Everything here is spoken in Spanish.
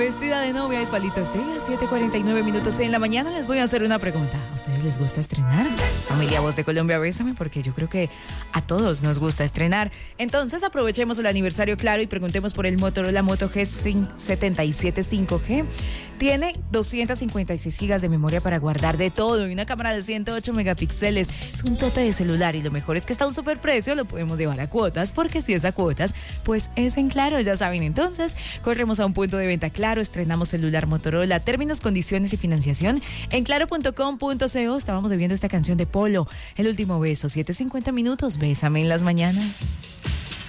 vestida de novia es Palito Ortega, 7:49 minutos en la mañana. Les voy a hacer una pregunta. ¿A ustedes les gusta estrenar? Familia Voz de Colombia, bésame, porque yo creo que a todos nos gusta estrenar. Entonces aprovechemos el aniversario Claro y preguntemos por el Motorola Moto G77 5G. Tiene 256 gigas de memoria para guardar de todo y una cámara de 108 megapíxeles. Es un tote de celular y lo mejor es que está a un superprecio, lo podemos llevar a cuotas, porque si es a cuotas, pues es en Claro, ya saben. Entonces, corremos a un punto de venta Claro, estrenamos celular Motorola, términos, condiciones y financiación en claro.com.co. Estábamos viendo esta canción de Polo, El Último Beso, 7:50 minutos, bésame en las mañanas.